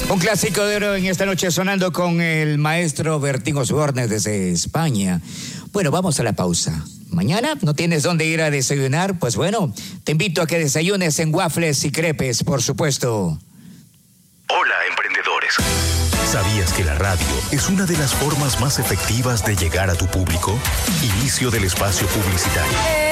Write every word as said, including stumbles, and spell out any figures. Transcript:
Un clásico de oro en esta noche sonando con el maestro Bertín Osborne desde España. Bueno, vamos a la pausa. Mañana no tienes dónde ir a desayunar, pues bueno, te invito a que desayunes en waffles y crepes, por supuesto. Hola, emprendedores. ¿Sabías que la radio es una de las formas más efectivas de llegar a tu público? Inicio del espacio publicitario.